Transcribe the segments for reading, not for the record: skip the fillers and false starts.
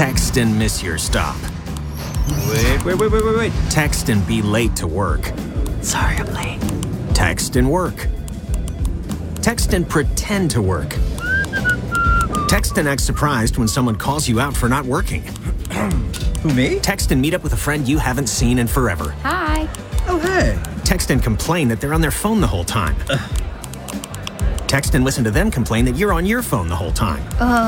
Text and miss your stop. Wait. Text and be late to work. Sorry, I'm late. Text and work. Text and pretend to work. Text and act surprised when someone calls you out for not working. Who, me? Text and meet up with a friend you haven't seen in forever. Hi. Oh, hey. Text and complain that they're on their phone the whole time. Text and listen to them complain that you're on your phone the whole time.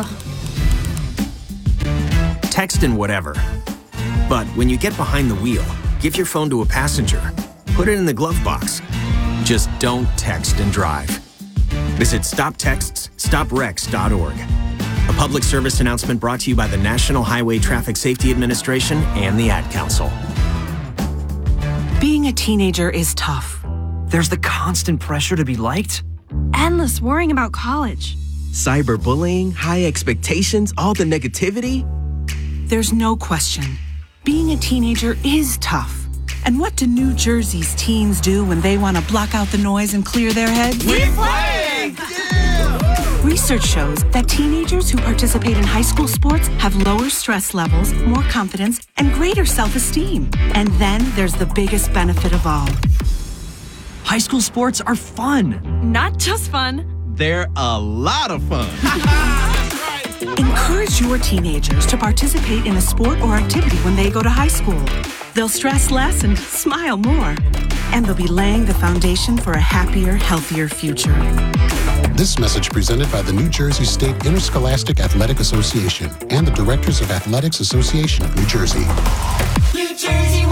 Text and whatever. But when you get behind the wheel, give your phone to a passenger. Put it in the glove box. Just don't text and drive. Visit StopTextsStopWrecks.org. A public service announcement brought to you by the National Highway Traffic Safety Administration and the Ad Council. Being a teenager is tough. There's the constant pressure to be liked. Endless worrying about college. Cyberbullying, high expectations, all the negativity. There's no question. Being a teenager is tough. And what do New Jersey's teens do when they want to block out the noise and clear their heads? We play! Research shows that teenagers who participate in high school sports have lower stress levels, more confidence, and greater self-esteem. And then there's the biggest benefit of all. High school sports are fun. Not just fun. They're a lot of fun. Encourage your teenagers to participate in a sport or activity when they go to high school. They'll stress less and smile more. And they'll be laying the foundation for a happier, healthier future. This message presented by the New Jersey State Interscholastic Athletic Association and the Directors of Athletics Association of New Jersey. New Jersey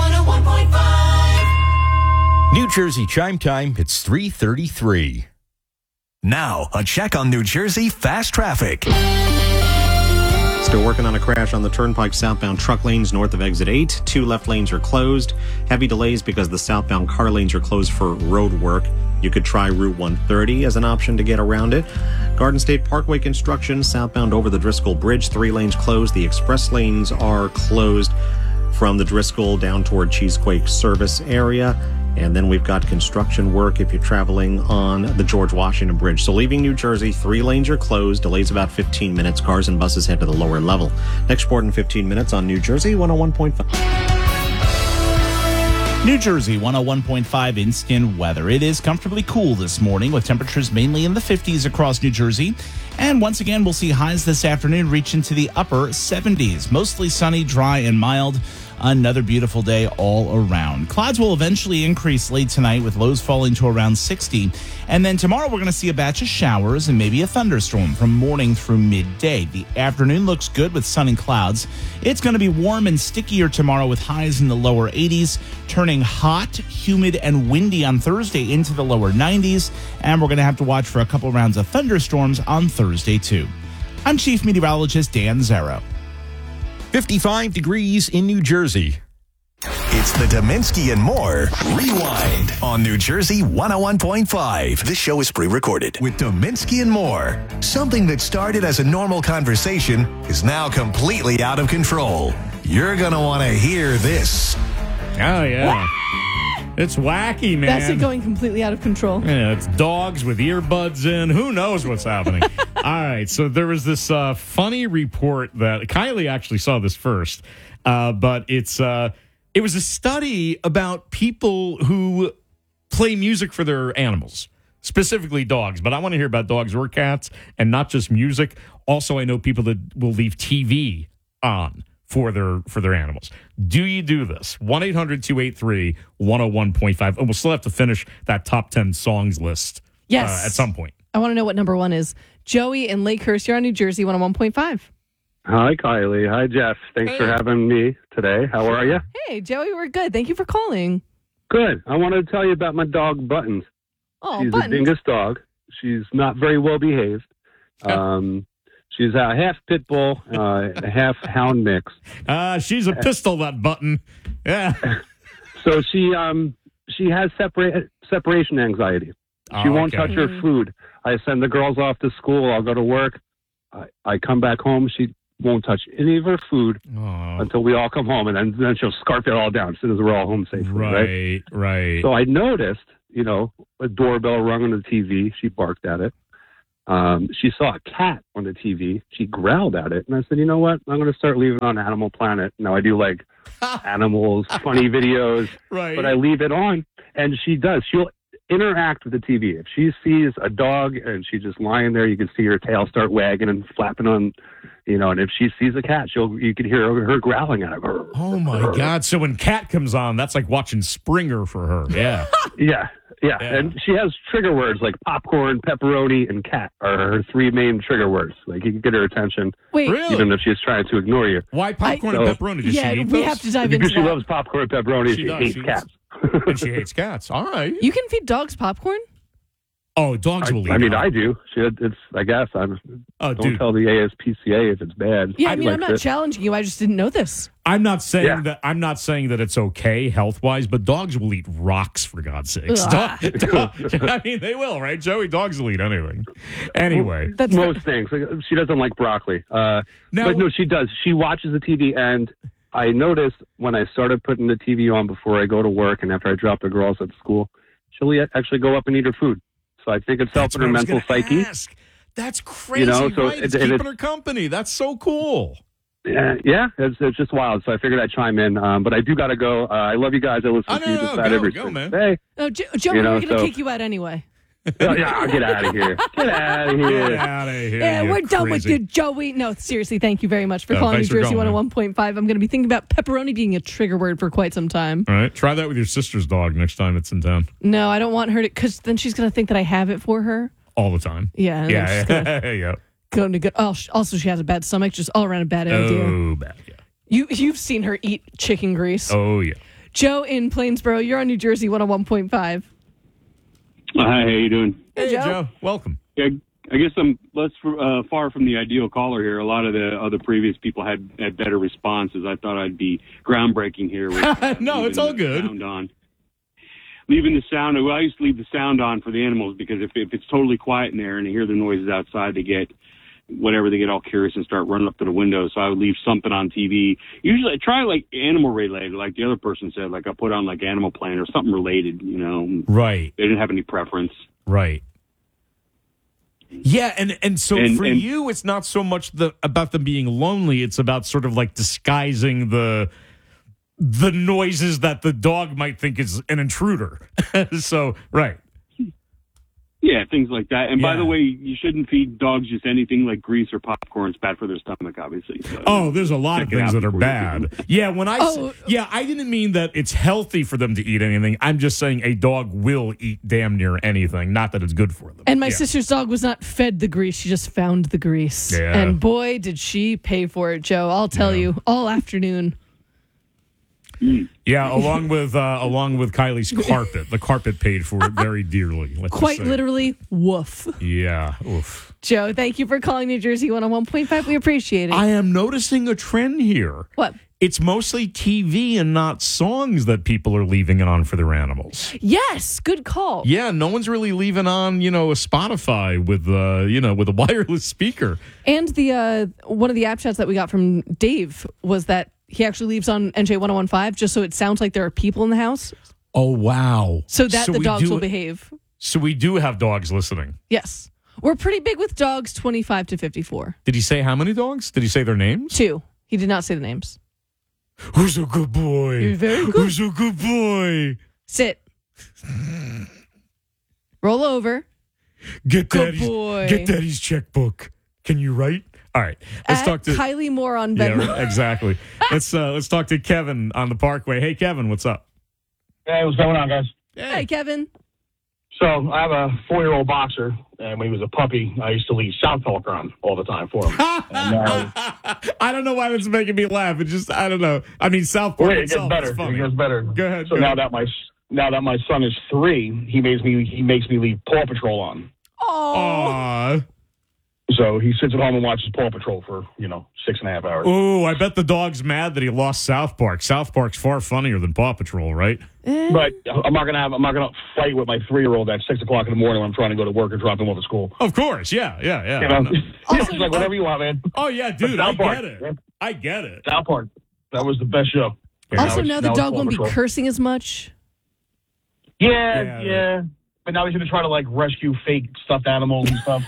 101.5. New Jersey Chime Time, it's 3:33. Now, a check on New Jersey fast traffic. Still working on a crash on the Turnpike southbound truck lanes north of exit 8. 2 left lanes are closed. Heavy delays because the southbound car lanes are closed for road work. You could try Route 130 as an option to get around it. Garden State Parkway construction southbound over the Driscoll Bridge. 3 lanes closed. The express lanes are closed from the Driscoll down toward Cheesequake service area. And then we've got construction work if you're traveling on the George Washington Bridge. So leaving New Jersey, 3 lanes are closed. Delays about 15 minutes. Cars and buses head to the lower level. Next report in 15 minutes on New Jersey 101.5. New Jersey 101.5 instant weather. It is comfortably cool this morning with temperatures mainly in the 50s across New Jersey. And once again, we'll see highs this afternoon reach into the upper 70s. Mostly sunny, dry, and mild. Another beautiful day all around. Clouds will eventually increase late tonight with lows falling to around 60. And then tomorrow we're going to see a batch of showers and maybe a thunderstorm from morning through midday. The afternoon looks good with sun and clouds. It's going to be warm and stickier tomorrow with highs in the lower 80s, turning hot, humid, and windy on Thursday into the lower 90s. And we're going to have to watch for a couple rounds of thunderstorms on Thursday too. I'm Chief Meteorologist Dan Zero. 55 degrees in New Jersey. It's the Dominski and More Rewind on New Jersey 101.5. This show is pre-recorded with Dominski and More. Something that started as a normal conversation is now completely out of control. You're going to want to hear this. Oh, yeah. It's wacky, man. That's it going completely out of control. Yeah, it's dogs with earbuds in. Who knows what's happening? All right, so there was this funny report that Kylie actually saw this first, but it was a study about people who play music for their animals, specifically dogs. But I want to hear about dogs or cats and not just music. Also, I know people that will leave TV on for their animals. Do you do this? 1-800-283-101.5. And we'll still have to finish that top 10 songs list yes. At some point. I want to know what number 1 is. Joey in Lakehurst, you're on New Jersey 101.5. Hi, Kylie. Hi, Jeff. Thanks for having me today. How are you? Hey, Joey, we're good. Thank you for calling. Good. I wanted to tell you about my dog, Buttons. Oh, She's Buttons. a dingus dog. She's not very well behaved. She's a half pit bull, half hound mix. She's a pistol, that Button. Yeah. So she has separation anxiety. She won't touch her food. I send the girls off to school. I'll go to work. I come back home. She won't touch any of her food until we all come home, and then she'll scarf it all down as soon as we're all home safely. Right. So I noticed, a doorbell rung on the TV. She barked at it. She saw a cat on the TV. She growled at it. And I said, you know what? I'm going to start leaving it on Animal Planet. Now, I do like animals, funny videos, right. But I leave it on. And she does. She'll interact with the TV. If she sees a dog and she's just lying there, you can see her tail start wagging and flapping on, and if she sees a cat, you can hear her growling at her. Oh, my God. So when Cat comes on, that's like watching Springer for her. Yeah. Yeah. And she has trigger words like popcorn, pepperoni, and cat are her three main trigger words. Like, you can get her attention. Wait. Really? Even if she's trying to ignore you. Why popcorn and pepperoni? Does she eat we those? have to dive into Because she that. loves popcorn and pepperoni. She hates cats. And she hates cats. All right. You can feed dogs popcorn? Oh, dogs will eat. I mean, I do. I guess. Don't tell the ASPCA if it's bad. Yeah, I'm not challenging you. I just didn't know this. I'm not saying that. I'm not saying that it's okay health wise, but dogs will eat rocks for God's sakes. I mean, they will, right, Joey? Dogs will eat anything. Anyway, most things. She doesn't like broccoli. But no, she does. She watches the TV, and I noticed when I started putting the TV on before I go to work and after I drop the girls at school, she'll actually go up and eat her food. So I think it's helping her mental psyche. That's crazy, right? It's keeping her company. That's so cool. Yeah, it's just wild. So I figured I'd chime in. But I do got to go. I love you guys. I listen to you just about every man. day. Oh, Joe, we're going to kick you out anyway. Yeah, get out of here. Get out of here. Get out of here. Yeah, we're done with you, Joey. No, seriously, thank you very much for calling New Jersey 101.5. I'm going to be thinking about pepperoni being a trigger word for quite some time. All right. Try that with your sister's dog next time it's in town. No, I don't want her to, because then she's going to think that I have it for her. All the time. Yeah. Yeah. Going to go. Oh, also, she has a bad stomach, just all around a bad idea. Oh, bad, yeah. You've seen her eat chicken grease. Oh, yeah. Joe in Plainsboro, you're on New Jersey 101.5. Hi, how you doing? Hey, Joe. Welcome. Yeah, I guess I'm less far from the ideal caller here. A lot of the other previous people had better responses. I thought I'd be groundbreaking here. With, no, it's all good. Sound on. Leaving the sound. Well, I used to leave the sound on for the animals because if it's totally quiet in there and they hear the noises outside, they get all curious and start running up to the window. So I would leave something on TV. Usually I try like animal related, like the other person said, like I put on like Animal Planet or something related, Right. They didn't have any preference. Right. Yeah, and so for you, it's not so much about them being lonely. It's about sort of like disguising the noises that the dog might think is an intruder. So, right. Yeah, things like that. And by the way, you shouldn't feed dogs just anything like grease or popcorn. It's bad for their stomach, obviously. So, there's a lot of things that are bad. Yeah, I didn't mean that it's healthy for them to eat anything. I'm just saying a dog will eat damn near anything. Not that it's good for them. And my sister's dog was not fed the grease. She just found the grease. Yeah. And boy, did she pay for it, Joe. I'll tell you, all afternoon. Yeah, along with Kylie's carpet. The carpet paid for it very dearly. Quite literally, woof. Yeah, oof. Joe, thank you for calling New Jersey 101.5. We appreciate it. I am noticing a trend here. What? It's mostly TV and not songs that people are leaving on for their animals. Yes, good call. Yeah, no one's really leaving on, a Spotify with with a wireless speaker. And the one of the app chats that we got from Dave was that he actually leaves on NJ 101.5 just so it sounds like there are people in the house. Oh, wow. So that the dogs will behave. So we do have dogs listening. Yes. We're pretty big with dogs 25 to 54. Did he say how many dogs? Did he say their names? 2. He did not say the names. Who's a good boy? You're very good. Who's a good boy? Sit. Roll over. Get good boy. Get Daddy's checkbook. Can you write? All right, let's talk to Kylie Moore on Venmo. Yeah, exactly. Let's talk to Kevin on the Parkway. Hey, Kevin, what's up? Hey, what's going on, guys? Hey, Kevin. So I have a 4-year-old boxer, and when he was a puppy, I used to leave South Park on all the time for him. I don't know why that's making me laugh. It just, I don't know. I mean, South Park itself is funny. It gets better. Go ahead. So now that my son is 3, he makes me leave Paw Patrol on. Aww. So he sits at home and watches Paw Patrol for 6.5 hours. Oh, I bet the dog's mad that he lost South Park. South Park's far funnier than Paw Patrol, right? But I'm not gonna fight with my 3-year-old at 6 o'clock in the morning when I'm trying to go to work or drop him off at school. Of course, yeah. It's like whatever you want, man. Oh yeah, dude, I get it. South Park, that was the best show. Also, now the dog won't be cursing as much. Yeah. But now he's going to try to rescue fake stuffed animals and stuff.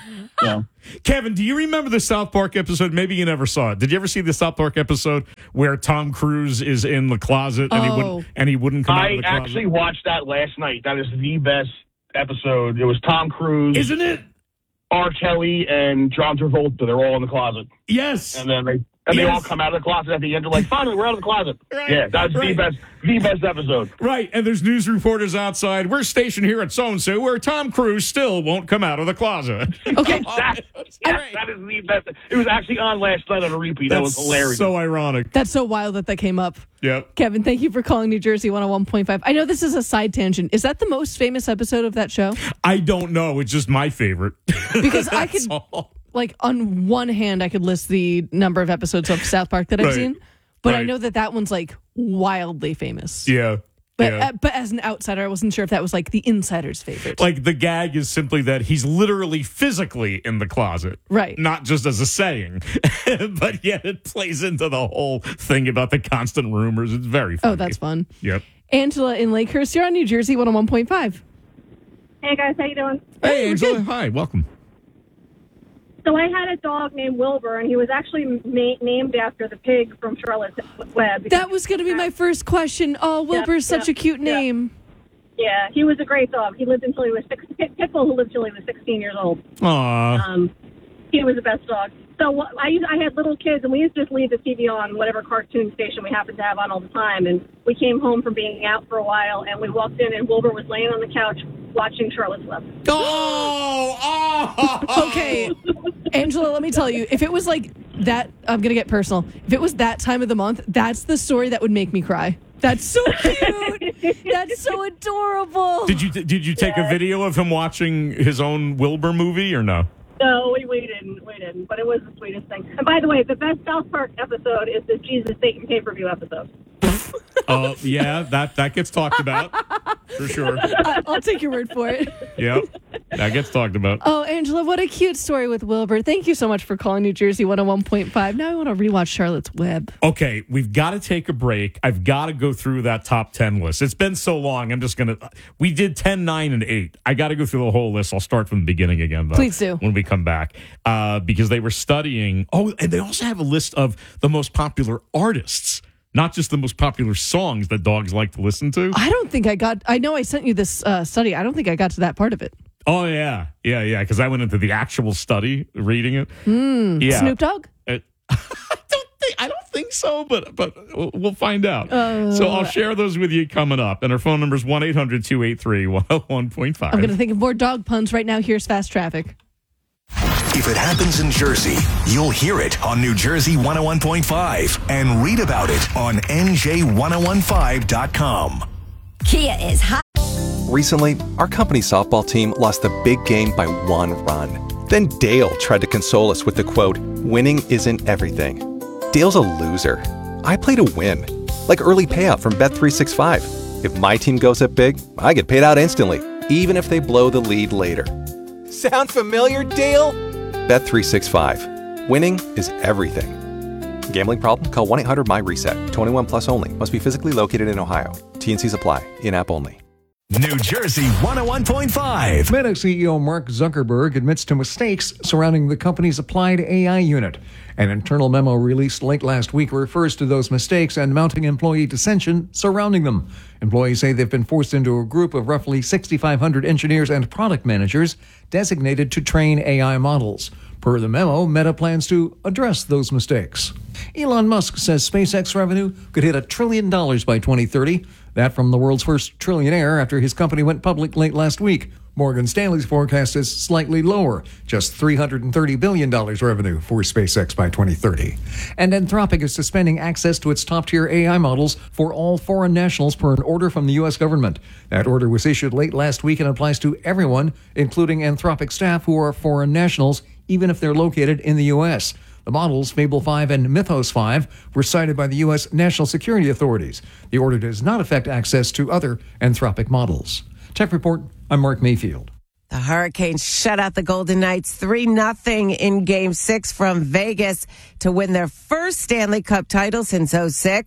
So. Kevin, do you remember the South Park episode? Maybe you never saw it. Did you ever see the South Park episode where Tom Cruise is in the closet and he wouldn't come out of the closet? I actually watched that last night. That is the best episode. It was Tom Cruise, isn't it? R. Kelly and John Travolta. They're all in the closet. Yes. And then they all come out of the closet at the end. They're like, finally, we're out of the closet. Right. Yeah, that's the best episode. Right. And there's news reporters outside. We're stationed here at so-and-so where Tom Cruise still won't come out of the closet. Okay. that is the best. It was actually on last night on a repeat. That was hilarious. So ironic. That's so wild that came up. Yep. Kevin, thank you for calling New Jersey 101.5. I know this is a side tangent. Is that the most famous episode of that show? I don't know. It's just my favorite. Because I could, like, on one hand, I could list the number of episodes of South Park that I've seen, but I know that one's, like, wildly famous. Yeah. But as an outsider, I wasn't sure if that was, like, the insider's favorite. Like, the gag is simply that he's literally physically in the closet. Right. Not just as a saying. But yet it plays into the whole thing about the constant rumors. It's very funny. Oh, that's fun. Yep. Angela in Lakehurst, you're on New Jersey 101.5. Hey, guys. How you doing? Hey, Angela. Hi. Welcome. So I had a dog named Wilbur, and he was actually named after the pig from Charlotte's Web. That was going to be my first question. Oh, Wilbur's such a cute name. Yeah, he was a great dog. He lived until he was Pitbull, who lived until he was 16 years old. Aww. He was the best dog. So I had little kids, and we used to just leave the TV on, whatever cartoon station we happened to have on all the time. And we came home from being out for a while, and we walked in, and Wilbur was laying on the couch watching Charlotte's Web. Oh! Okay, Angela, let me tell you, if it was like that, I'm going to get personal. If it was that time of the month, that's the story that would make me cry. That's so cute. That's so adorable. Did you take a video of him watching his own Wilbur movie or no? No, we didn't. But it was the sweetest thing. And by the way, the best South Park episode is the Jesus Satan pay-per-view episode. Yeah, that gets talked about for sure. I'll take your word for it. Yep, that gets talked about. Oh, Angela, what a cute story with Wilbur. Thank you so much for calling New Jersey 101.5. Now I want to rewatch Charlotte's Web. Okay, we've got to take a break. I've got to go through that top 10 list. It's been so long. We did 10, 9, and 8. I got to go through the whole list. I'll start from the beginning again, though. Please do. When we come back. Because they were studying. Oh, and they also have a list of the most popular artists. Not just the most popular songs that dogs like to listen to. I don't think I know I sent you this study. I don't think I got to that part of it. Oh, yeah. Because I went into the actual study, reading it. Yeah. Snoop Dogg? I don't think so, but we'll find out. So I'll share those with you coming up. And our phone number is 1-800-283-101.5. I'm going to think of more dog puns right now. Here's Fast Traffic. If it happens in Jersey, you'll hear it on New Jersey 101.5 and read about it on NJ1015.com. Kia is hot. Recently, our company's softball team lost a big game by 1 run. Then Dale tried to console us with the quote, "Winning isn't everything." Dale's a loser. I play to win. Like early payout from Bet365. If my team goes up big, I get paid out instantly, even if they blow the lead later. Sound familiar, Dale? Bet365. Winning is everything. Gambling problem? Call 1-800-MY-RESET. 21 plus only. Must be physically located in Ohio. T&Cs apply. In-app only. New Jersey 101.5. Meta CEO Mark Zuckerberg admits to mistakes surrounding the company's applied AI unit. An internal memo released late last week refers to those mistakes and mounting employee dissension surrounding them. Employees say they've been forced into a group of roughly 6,500 engineers and product managers designated to train AI models. Per the memo, Meta plans to address those mistakes. Elon Musk says SpaceX revenue could hit $1 trillion by 2030. That from the world's first trillionaire after his company went public late last week. Morgan Stanley's forecast is slightly lower, just $330 billion revenue for SpaceX by 2030. And Anthropic is suspending access to its top-tier AI models for all foreign nationals per an order from the U.S. government. That order was issued late last week and applies to everyone, including Anthropic staff who are foreign nationals, even if they're located in the U.S. The models, Fable 5 and Mythos 5, were cited by the U.S. National Security Authorities. The order does not affect access to other Anthropic models. Tech Report, I'm Mark Mayfield. The Hurricanes shut out the Golden Knights 3-0 in Game 6 from Vegas to win their first Stanley Cup title since '06.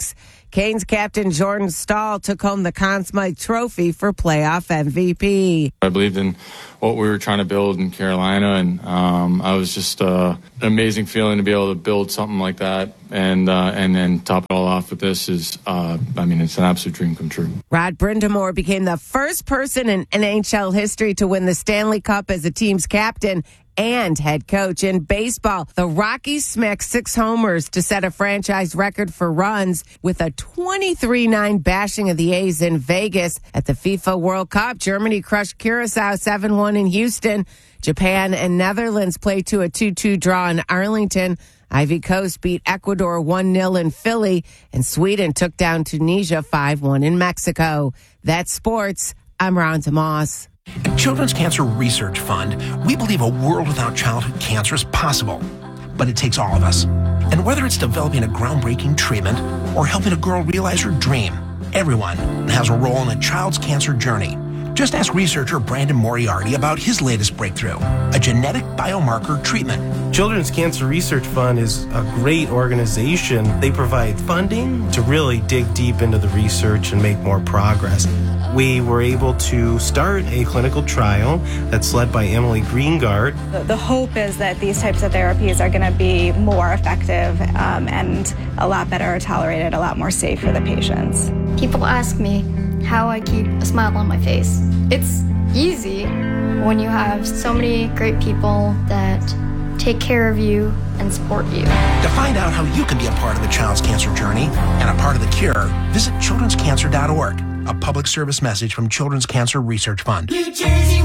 Canes captain Jordan Stahl took home the Conn Smythe Trophy for playoff MVP. I believed in what we were trying to build in Carolina, and I was just an amazing feeling to be able to build something like that, and then top it all off with this is, it's an absolute dream come true. Rod Brindamore became the first person in NHL history to win the Stanley Cup as a team's captain and head coach. In baseball, the Rockies smacked 6 homers to set a franchise record for runs with a 23-9 bashing of the A's in Vegas. At the FIFA World Cup, Germany crushed Curacao 7-1 in Houston. Japan and Netherlands played to a 2-2 draw in Arlington. Ivory Coast beat Ecuador 1-0 in Philly, and Sweden took down Tunisia 5-1 in Mexico. That's sports. I'm Rhonda Moss. At Children's Cancer Research Fund, we believe a world without childhood cancer is possible. But it takes all of us. And whether it's developing a groundbreaking treatment or helping a girl realize her dream, everyone has a role in a child's cancer journey. Just ask researcher Brandon Moriarty about his latest breakthrough, a genetic biomarker treatment. Children's Cancer Research Fund is a great organization. They provide funding to really dig deep into the research and make more progress. We were able to start a clinical trial that's led by Emily Greengard. The hope is that these types of therapies are going to be more effective and a lot better tolerated, a lot more safe for the patients. People ask me how I keep a smile on my face. It's easy when you have so many great people that take care of you and support you. To find out how you can be a part of the child's cancer journey and a part of the cure, visit childrenscancer.org. A public service message from Children's Cancer Research Fund. New Jersey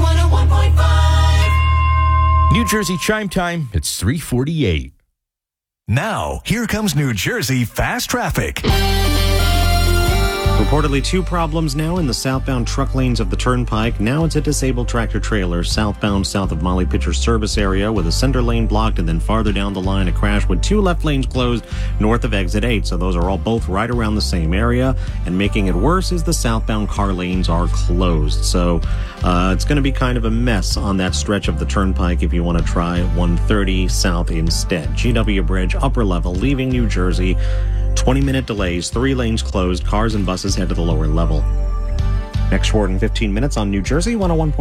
101.5. New Jersey chime time. It's 3:48. Now, here comes New Jersey fast traffic. Reportedly 2 problems now in the southbound truck lanes of the Turnpike. Now it's a disabled tractor trailer southbound south of Molly Pitcher service area with a center lane blocked, and then farther down the line a crash with 2 left lanes closed north of exit 8. So those are all both right around the same area, and making it worse is the southbound car lanes are closed. So it's going to be kind of a mess on that stretch of the Turnpike if you want to try 130 south instead. GW Bridge upper level leaving New Jersey. 20-minute delays, 3 lanes closed, cars and buses head to the lower level. Next short in 15 minutes on New Jersey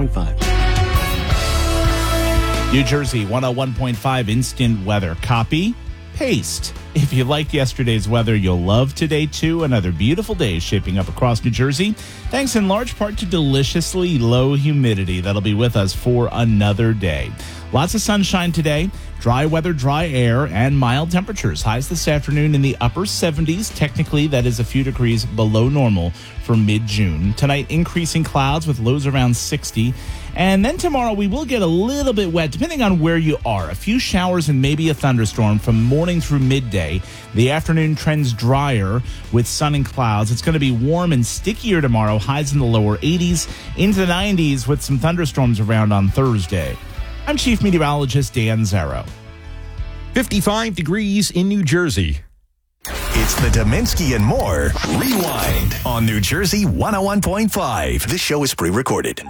101.5. New Jersey 101.5 instant weather. Copy, paste. If you liked yesterday's weather, you'll love today too. Another beautiful day shaping up across New Jersey, thanks in large part to deliciously low humidity that'll be with us for another day. Lots of sunshine today, dry weather, dry air, and mild temperatures. Highs this afternoon in the upper 70s. Technically, that is a few degrees below normal for mid-June. Tonight, increasing clouds with lows around 60. And then tomorrow, we will get a little bit wet, depending on where you are. A few showers and maybe a thunderstorm from morning through midday. The afternoon trends drier with sun and clouds. It's going to be warm and stickier tomorrow. Highs in the lower 80s into the 90s with some thunderstorms around on Thursday. I'm Chief Meteorologist Dan Zarrow. 55 degrees in New Jersey. It's the Dominski and More Rewind on New Jersey 101.5. This show is pre-recorded.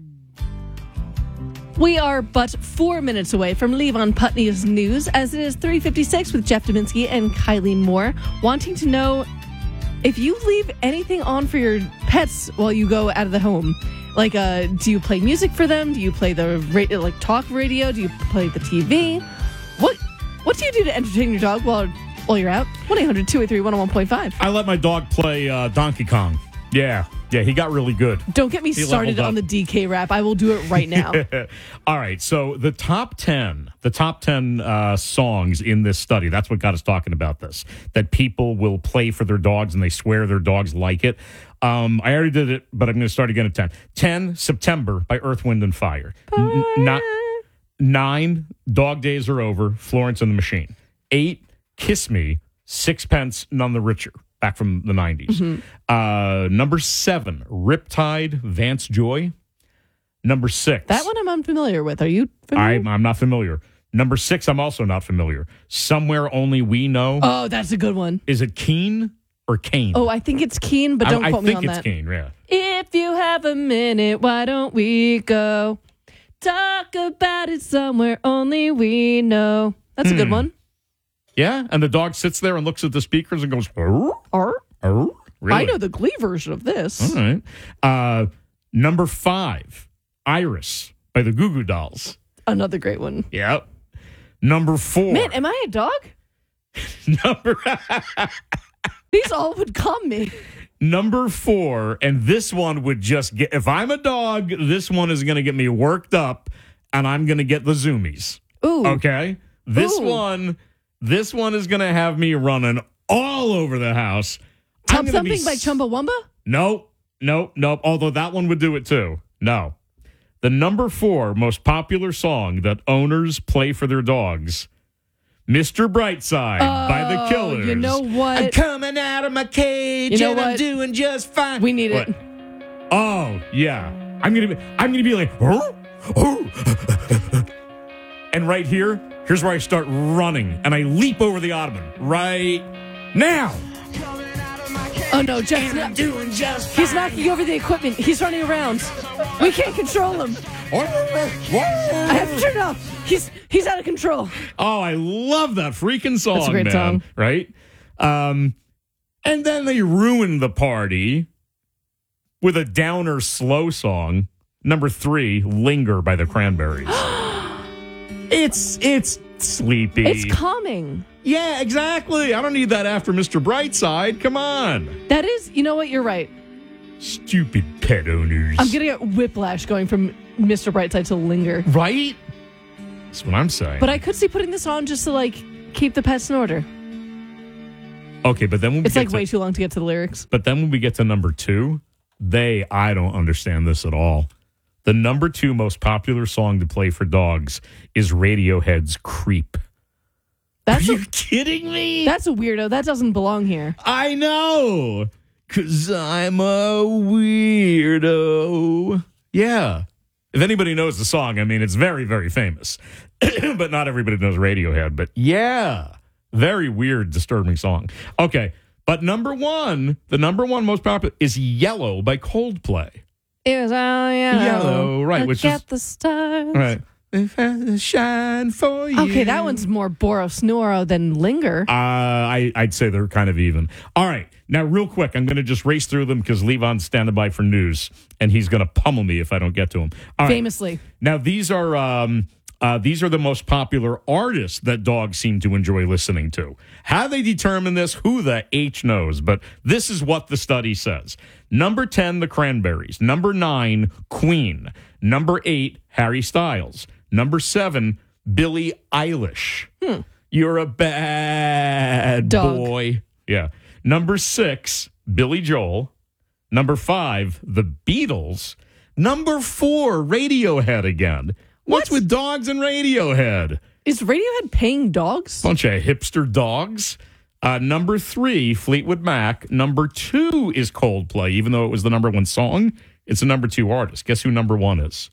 We are but 4 minutes away from Levon Putney's news, as it is 3:56 with Jeff Dominski and Kylie Moore, wanting to know if you leave anything on for your pets while you go out of the home. Like, do you play music for them? Do you play the talk radio? Do you play the TV? What do you do to entertain your dog while you're out? 1-800-283-101.5. I let my dog play Donkey Kong. Yeah, he got really good. Don't get me started on the DK rap. I will do it right now. All right, so the top 10 songs in this study, that's what got us talking about this, that people will play for their dogs and they swear their dogs like it. I already did it, but I'm going to start again at 10. 10, September by Earth, Wind, and Fire. 9, Dog Days Are Over, Florence and the Machine. 8, Kiss Me, Sixpence None the Richer, back from the 90s. Mm-hmm. Number 7, Riptide, Vance Joy. Number 6. That one I'm unfamiliar with. Are you familiar? I'm not familiar. Number 6, I'm also not familiar. Somewhere Only We Know. Oh, that's a good one. Is it Keen or Kane? Oh, I think it's Keen, but don't quote me on that. I think it's Keen, yeah. If you have a minute, why don't we go talk about it somewhere only we know? That's a good one. Yeah, and the dog sits there and looks at the speakers and goes, "Arr?" Oh, really? I know the Glee version of this. All right. Number 5, Iris by the Goo Goo Dolls. Another great one. Yep. Number 4. Man, am I a dog? These all would calm me. Number 4, and this one would just get, if I'm a dog, this one is going to get me worked up, and I'm going to get the zoomies. Ooh. Okay? This Ooh. one is going to have me running all over the house. Top Thumping by Chumbawamba? Nope. Although that one would do it too. No. The number 4 most popular song that owners play for their dogs, Mr. Brightside by the Killers. You know what? I'm coming out of my cage and I'm doing just fine. We need it. Oh, yeah. I'm gonna be like, and right here's where I start running and I leap over the ottoman right now. Oh no, Jeff's doing just He's knocking over the equipment. He's running around. We can't control him. I have to turn it off. He's out of control. Oh, I love that freaking song. That's a great man. song. Right? And then they ruined the party with a downer slow song. Number 3, Linger by the Cranberries. It's sleepy. It's calming. Yeah, exactly. I don't need that after Mr. Brightside. Come on. That is, you know what? You're right. Stupid pet owners. I'm going to get whiplash going from Mr. Brightside to Linger. Right? That's what I'm saying. But I could see putting this on just to, like, keep the pets in order. Okay, but then when we It's get like way too long to get to the lyrics. But then when we get to number 2, I don't understand this at all. The number 2 most popular song to play for dogs is Radiohead's Creep. Are you kidding me? That's a weirdo. That doesn't belong here. I know. 'Cause I'm a weirdo. Yeah. If anybody knows the song, I mean, it's very, very famous. But not everybody knows Radiohead. But yeah, very weird, disturbing song. Okay. But the number one most popular is Yellow by Coldplay. It was all Yellow, right, which Look is- at the stars. Right. If I shine for you. Okay, that one's more Boros Noro than Linger. I'd say they're kind of even. All right. Now, real quick, I'm going to just race through them because Levon's standing by for news, and he's going to pummel me if I don't get to him. All right. Famously. Now, these are the most popular artists that dogs seem to enjoy listening to. How they determine this, who the H knows, but this is what the study says. Number 10, the Cranberries. Number 9, Queen. Number 8, Harry Styles. Number 7, Billie Eilish. You're a bad Dog. boy. Yeah. Number 6, Billy Joel. Number 5, the Beatles. Number 4, Radiohead again. What's with dogs and Radiohead? Is Radiohead paying dogs? Bunch of hipster dogs. Number 3, Fleetwood Mac. Number 2 is Coldplay. Even though it was the number 1 song, it's the number 2 artist. Guess who number 1 is?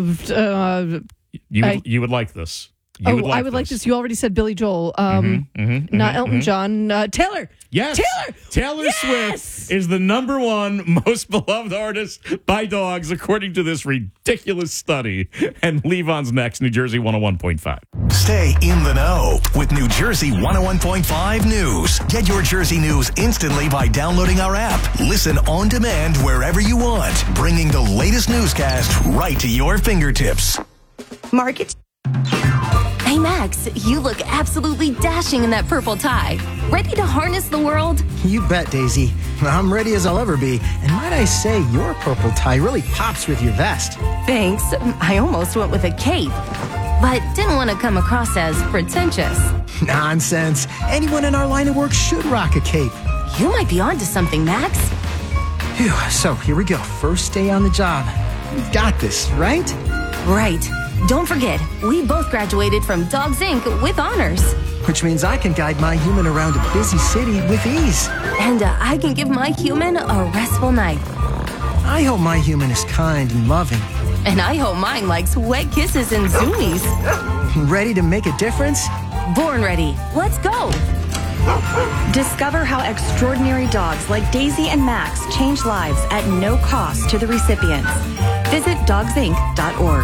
You would like this. I would like this. You already said Billy Joel. Not Elton John. Taylor. Yes. Taylor Yes! Swift is the number 1 most beloved artist by dogs, according to this ridiculous study. And Levon's next, New Jersey 101.5. Stay in the know with New Jersey 101.5 News. Get your Jersey news instantly by downloading our app. Listen on demand wherever you want, bringing the latest newscast right to your fingertips. Market. Hey, Max, you look absolutely dashing in that purple tie. Ready to harness the world? You bet, Daisy. I'm ready as I'll ever be. And might I say, your purple tie really pops with your vest. Thanks. I almost went with a cape, but didn't want to come across as pretentious. Nonsense. Anyone in our line of work should rock a cape. You might be onto something, Max. Phew, so here we go. First day on the job. We've got this, right? Right. Don't forget, we both graduated from Dogs Inc. with honors. Which means I can guide my human around a busy city with ease. And I can give my human a restful night. I hope my human is kind and loving. And I hope mine likes wet kisses and zoomies. Ready to make a difference? Born ready. Let's go. Discover how extraordinary dogs like Daisy and Max change lives at no cost to the recipients. Visit dogsinc.org.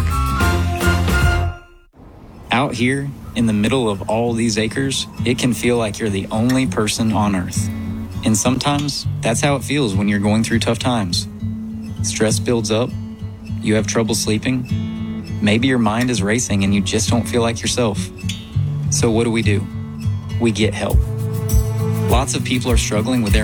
Out here, in the middle of all these acres, it can feel like you're the only person on Earth. And sometimes that's how it feels when you're going through tough times. Stress builds up, you have trouble sleeping, maybe your mind is racing and you just don't feel like yourself. So what do? We get help. Lots of people are struggling with their